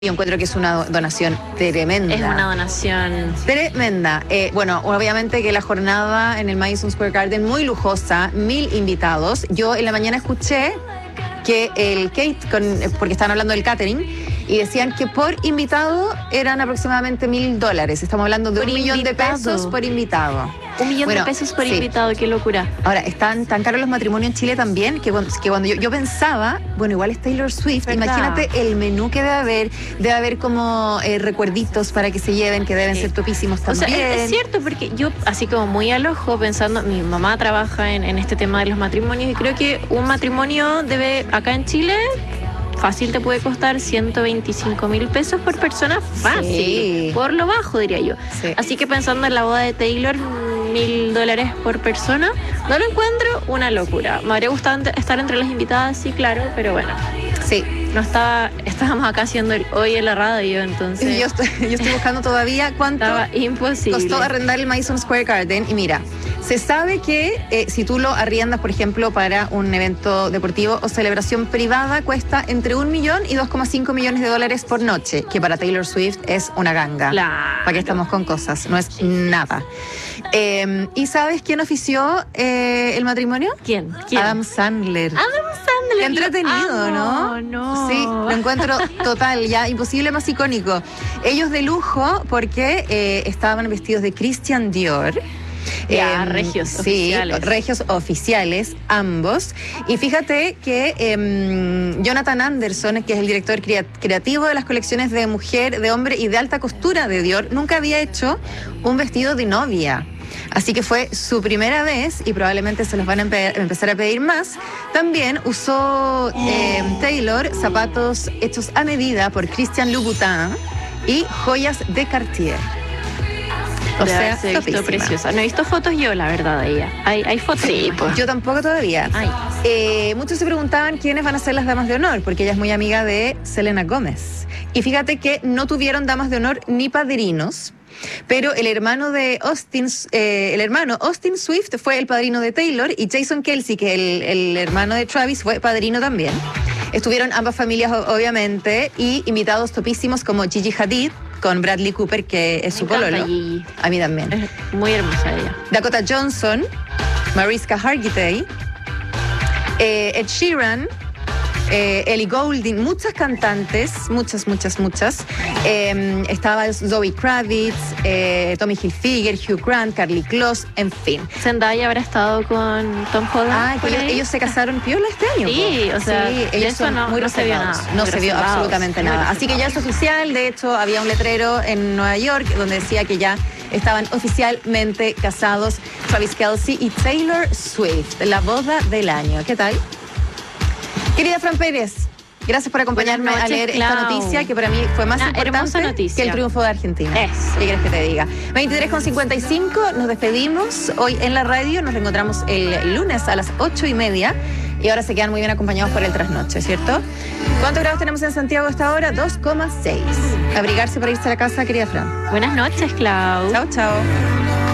Yo encuentro que es una donación tremenda. Es una donación tremenda. Bueno, obviamente que la jornada en el Madison Square Garden muy lujosa, 1000 invitados. Yo en la mañana escuché que el Kate, porque estaban hablando del catering, y decían que por invitado eran aproximadamente $1000. Estamos hablando de por $1 millón de pesos por invitado. $1 millón de pesos por invitado, qué locura. Ahora, están tan caros los matrimonios en Chile también, que cuando yo pensaba, bueno, igual es Taylor Swift, ¿verdad? Imagínate el menú que debe haber como recuerditos para que se lleven, que deben ser topísimos también. O sea, es cierto, porque yo, así como muy al ojo, pensando, mi mamá trabaja en este tema de los matrimonios, y creo que un matrimonio debe, acá en Chile, fácil te puede costar 125,000 pesos por persona, fácil, sí, por lo bajo diría yo. Sí. Así que pensando en la boda de Taylor, $1000 por persona, no lo encuentro una locura. Me habría gustado estar entre las invitadas, sí, claro, pero bueno. Sí. Estábamos acá haciendo hoy en la radio, entonces. Yo estoy buscando todavía cuánto estaba imposible. Costó arrendar el Madison Square Garden. Y mira, se sabe que si tú lo arriendas, por ejemplo, para un evento deportivo o celebración privada, cuesta entre $1 millón y $2,5 millones por noche, que para Taylor Swift es una ganga. Claro. ¿Para qué estamos con cosas? No es nada. ¿Y sabes quién ofició el matrimonio? ¿Quién? Adam Sandler. Adam Sandler. Qué entretenido, ¿no? No. Sí, lo encuentro total, ya imposible más icónico. Ellos de lujo porque estaban vestidos de Christian Dior. Regios oficiales. Sí, regios oficiales, ambos. Y fíjate que Jonathan Anderson, que es el director creativo de las colecciones de mujer, de hombre y de alta costura de Dior, nunca había hecho un vestido de novia. Así que fue su primera vez y probablemente se los van a empezar a pedir más. También usó Taylor zapatos hechos a medida por Christian Louboutin y joyas de Cartier. O sea, se visto preciosa. No he visto fotos yo, la verdad, de ella. ¿Hay fotos? Sí, pues. Yo tampoco todavía. Muchos se preguntaban quiénes van a ser las damas de honor, porque ella es muy amiga de Selena Gómez. Y fíjate que no tuvieron damas de honor ni padrinos, pero el hermano Austin Swift fue el padrino de Taylor, y Jason Kelce, que es el hermano de Travis, fue padrino también. Estuvieron ambas familias, obviamente, y invitados topísimos como Gigi Hadid, con Bradley Cooper, que es su pololo. A mí también. Es muy hermosa ella. Dakota Johnson, Mariska Hargitay, Ed Sheeran, Ellie Goulding, muchas cantantes, muchas. Estaba Zoe Kravitz, Tommy Hilfiger, Hugh Grant, Karlie Kloss, en fin. Zendaya habrá estado con Tom Holland. Ellos se casaron piola este año. Sí, o sea, sí, ellos son muy reservados. No se vio absolutamente nada. Así que ya es oficial. De hecho, había un letrero en Nueva York donde decía que ya estaban oficialmente casados Travis Kelce y Taylor Swift. La boda del año. ¿Qué tal? Querida Fran Pérez, gracias por acompañarme a leer esta noticia, que para mí fue más importante que el triunfo de Argentina. ¿Qué quieres que te diga? 23:55, nos despedimos hoy en la radio, nos reencontramos el lunes a las 8:30 y ahora se quedan muy bien acompañados por el trasnoche, ¿cierto? ¿Cuántos grados tenemos en Santiago hasta ahora? 2,6. Abrigarse para irse a la casa, querida Fran. Buenas noches, Clau. Chao, chao.